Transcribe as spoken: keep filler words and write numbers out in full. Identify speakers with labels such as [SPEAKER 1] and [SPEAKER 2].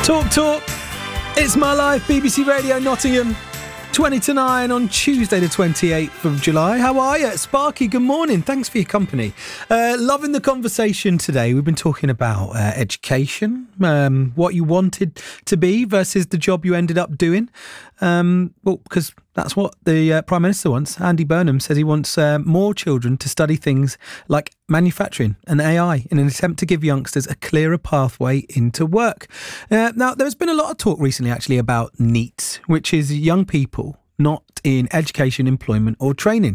[SPEAKER 1] Talk Talk, it's my life, B B C Radio Nottingham, twenty to nine on Tuesday the twenty-eighth of July. How are you? Sparky, good morning. Thanks for your company. Uh, loving the conversation today. We've been talking about uh, education, um, what you wanted to be versus the job you ended up doing. Um, well, because that's what the uh, Prime Minister wants. Andy Burnham says he wants uh, more children to study things like manufacturing and A I in an attempt to give youngsters a clearer pathway into work. Uh, now, there's been a lot of talk recently, actually, about NEET, which is young people not in education, employment or training.